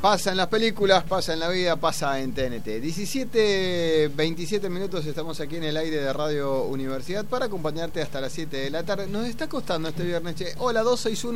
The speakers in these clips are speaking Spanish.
Pasa en las películas, pasa en la vida, pasa en TNT. 17:27 minutos, estamos aquí en el aire de Radio Universidad para acompañarte hasta las 7 de la tarde. Nos está costando este viernes, che. Hola,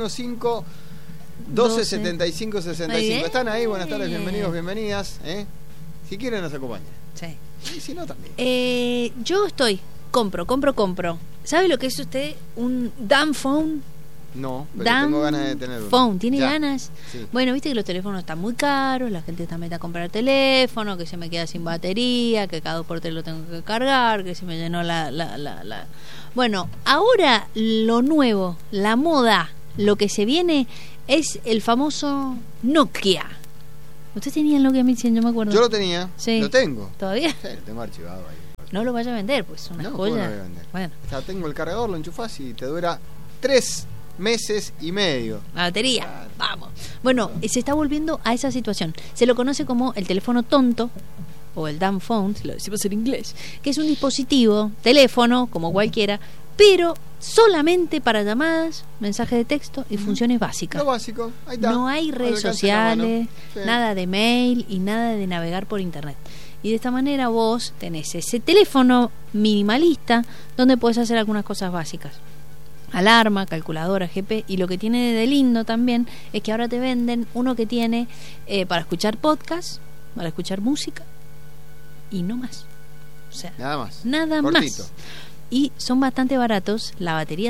2615-1275-65. ¿Están ahí? Buenas tardes, bienvenidos, bienvenidas. Si quieren nos acompañan. Sí. Y si no, también. Yo compro. ¿Sabe lo que es usted? Un dumb phone. No, pero tengo ganas de tener uno. Phone, ¿tiene Ya. ganas? Sí. Bueno, viste que los teléfonos están muy caros, la gente está meta a comprar teléfono, que se me queda sin batería, que cada 2x3 lo tengo que cargar, que se me llenó la... Bueno, ahora lo nuevo, la moda, lo que se viene es el famoso Nokia. ¿Usted tenía el Nokia 1100? Yo me acuerdo. Yo lo tenía, Sí. lo tengo. ¿Todavía? Sí, lo tengo archivado ahí. No lo vaya a vender, pues es una No, ¿cómo no joya. lo voy a vender? Bueno, Ya tengo el cargador, lo enchufás y te dura 3 meses y medio. la batería, Claro. vamos. Bueno, se está volviendo a esa situación. Se lo conoce como el teléfono tonto o el dumb phone, si lo decimos en inglés, que es un dispositivo, teléfono, como cualquiera, pero solamente para llamadas, mensajes de texto y funciones básicas. Lo básico, ahí está. No hay Al redes alcance de la mano. sociales, Sí. nada de mail y nada de navegar por internet. Y de esta manera vos tenés ese teléfono minimalista donde podés hacer algunas cosas básicas. Alarma, calculadora, GP, y lo que tiene de lindo también es que ahora te venden uno que tiene para escuchar podcast, para escuchar música y no más. O sea, Nada más. nada Cortito. más. Y son bastante baratos, la batería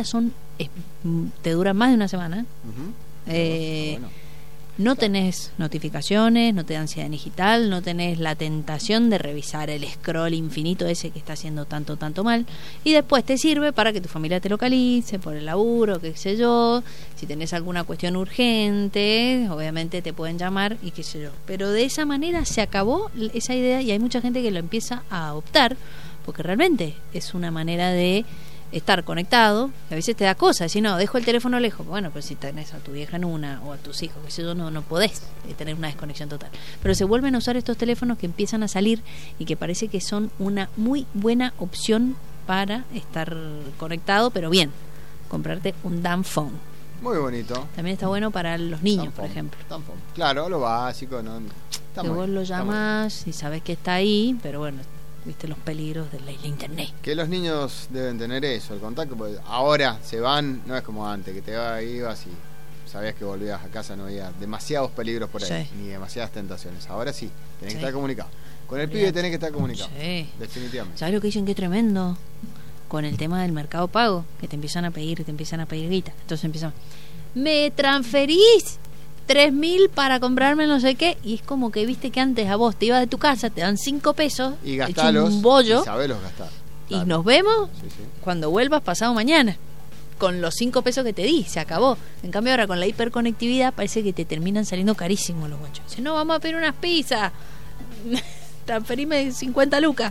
te dura más de una semana. Ujú. Bueno. No tenés notificaciones, no te da ansiedad digital, no tenés la tentación de revisar el scroll infinito ese que está haciendo tanto mal. Y después te sirve para que tu familia te localice por el laburo, qué sé yo. Si tenés alguna cuestión urgente, obviamente te pueden llamar y qué sé yo. Pero de esa manera se acabó esa idea y hay mucha gente que lo empieza a adoptar porque realmente es una manera de estar conectado, y a veces te da cosas, si no, dejo el teléfono lejos, bueno, pues si tenés a tu vieja en una o a tus hijos, que sé yo, no podés tener una desconexión total, pero se vuelven a usar estos teléfonos que empiezan a salir y que parece que son una muy buena opción para estar conectado, pero bien, comprarte un dumb phone. Muy bonito. También está bueno para los niños, por Tampón, ejemplo, tampón. Claro, lo básico, ¿no? Está que muy vos bien, lo está muy bien. llamás y sabés que está ahí, pero bueno, viste los peligros de la internet. Que los niños deben tener eso, el contacto, porque ahora se van, no es como antes, que te ibas y sabías que volvías a casa, no había demasiados peligros por ahí, Sí. ni demasiadas tentaciones. Ahora sí, tenés Sí. que estar comunicado. Con el Olvidate. pibe tenés que estar comunicado. Sí. Definitivamente. ¿Sabes lo que dicen que es tremendo? Con el tema del mercado pago, que te empiezan a pedir guita. Entonces empiezan, ¿me transferís 3.000 para comprarme no sé qué? Y es como que viste que antes a vos te ibas de tu casa, te dan 5 pesos, Y hecho gastalos, un bollo, y sabelos gastar. y Claro. nos vemos Sí, sí. cuando vuelvas pasado mañana, con los 5 pesos que te di, se acabó. En cambio ahora con la hiperconectividad parece que te terminan saliendo carísimos los guachos. Dicen, no, vamos a pedir unas pizzas, transferime 50 lucas.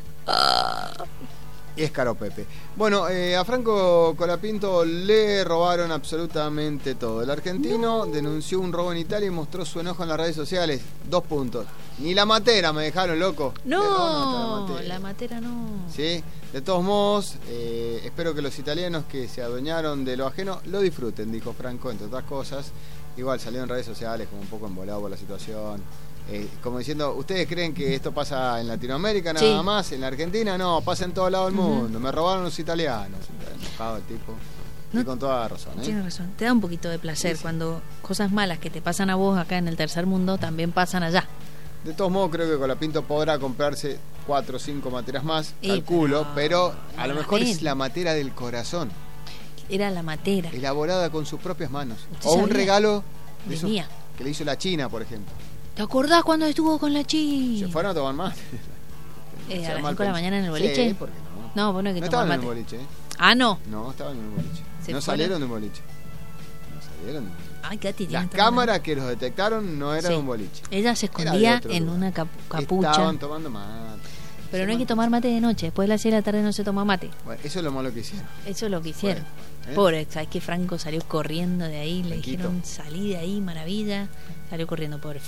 Y es caro Pepe. Bueno, a Franco Colapinto le robaron absolutamente todo. El argentino denunció un robo en Italia y mostró su enojo en las redes sociales. 2 puntos. Ni la matera me dejaron, loco. Le robaron hasta No, la matera no. ¿Sí? De todos modos, espero que los italianos que se adueñaron de lo ajeno lo disfruten, dijo Franco, entre otras cosas. Igual salió en redes sociales como un poco embolado por la situación. Como diciendo, ¿ustedes creen que esto pasa en Latinoamérica nada Sí. más? ¿En la Argentina? No, pasa en todo lado del mundo. Me robaron los italianos. Está enojado el tipo. Y No, con toda razón, ¿eh? Tienes razón, te da un poquito de placer Sí, sí. cuando cosas malas que te pasan a vos acá en el tercer mundo también pasan allá. De todos modos, creo que Colapinto podrá comprarse 4 o 5 materas más, Y, calculo, pero a no lo la mejor es ven. la matera del corazón, Era la matera. elaborada con sus propias manos. ¿Usted O un sabía? regalo de esos Venía. que le hizo la China, por ejemplo. ¿Te acordás cuando estuvo con la chi? Se fueron a tomar mate. A las 5 de la mañana en el boliche. Sí, ¿por qué no? No, vos no hay que No tomar estaban en mate. el boliche, ¿eh? Ah, no. No, estaban en el boliche. ¿Se No fueron? salieron de un boliche. No salieron de un boliche. Ay, Katy, Las tienen cámaras que los detectaron no eran Sí. de un boliche. Ella se Era de escondía otro en lugar. una capucha. Estaban tomando mate. Pero no hay que tomar mate de noche. Después de las 6 de la tarde no se toma mate. Bueno, eso es lo malo que hicieron. Eso es lo que hicieron. ¿eh? Pobre, ¿sabes que Franco salió corriendo de ahí? Le Franquito. dijeron, salí de ahí, maravilla. Salió corriendo, pobre Franco.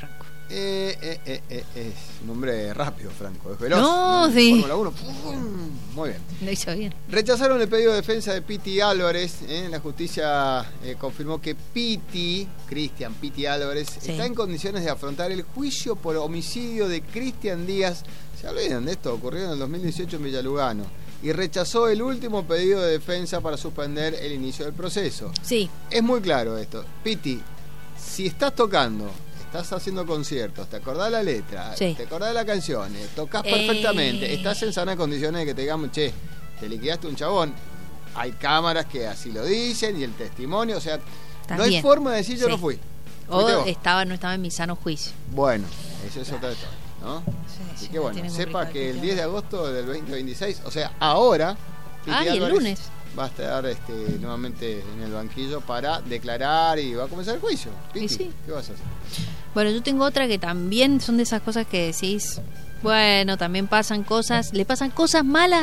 Es un hombre rápido, Franco, es veloz. No, sí. Fórmula 1. Muy bien. Lo hizo bien. Rechazaron el pedido de defensa de Piti Álvarez. La justicia confirmó que Cristian Piti Álvarez, sí, está en condiciones de afrontar el juicio por homicidio de Cristian Díaz. ¿Se olvidan de esto? Ocurrió en el 2018 en Villalugano. Y rechazó el último pedido de defensa para suspender el inicio del proceso. Sí. Es muy claro esto. Piti, si estás tocando, estás haciendo conciertos, te acordás la letra, sí, te acordás de las canciones, tocas perfectamente, estás en sanas condiciones de que te digamos, che, te liquidaste un chabón. Hay cámaras que así lo dicen y el testimonio, o sea, no hay forma de decir yo no fui. O no estaba en mi sano juicio. Bueno, eso es otra historia, ¿no? Sí, así sí, que bueno, sepa que el 10 de agosto del 2026, o sea, ahora, Piti y el lunes va a estar nuevamente en el banquillo para declarar y va a comenzar el juicio. Piti, sí. ¿Qué vas a hacer? Bueno, yo tengo otra que también son de esas cosas que decís, bueno, también pasan cosas, le pasan cosas malas